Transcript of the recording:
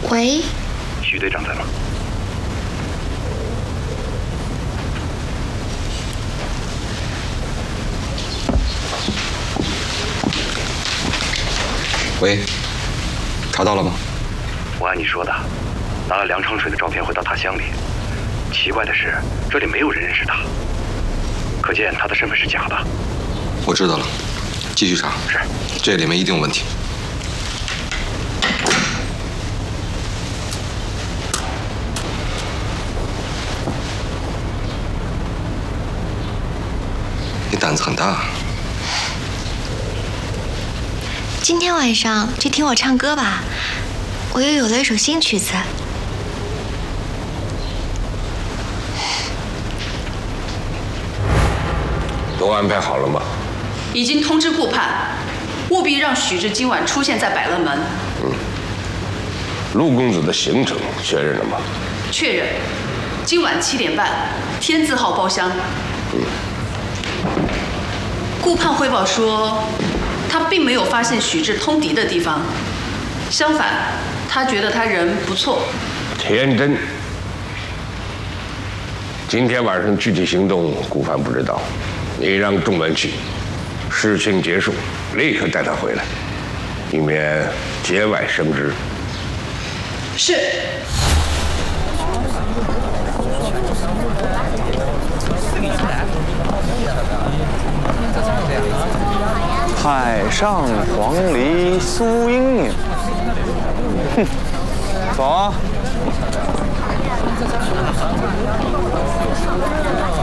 喂， 徐队长在吗？ 喂，查到了吗？ 我按你说的，拿了梁长水的照片回到他乡里。奇怪的是，这里没有人认识他，可见他的身份是假的。 我知道了，继续查。 是， 这里面一定有问题。你胆子很大。 今天晚上去听我唱歌吧，我又有了一首新曲子。 都安排好了吗？ 已经通知顾盼，务必让许志今晚出现在百乐门。 陆公子的行程确认了吗？ 确认，今晚7点半，天字号包厢。顾盼汇报说，他并没有发现许志通敌的地方，相反，他觉得他人不错。 天真。今天晚上具体行动，顾盼不知道。你让仲文去，事情结束，立刻带他回来，以免节外生枝。 是。 海上黄鹂苏英鸟。哼，走啊！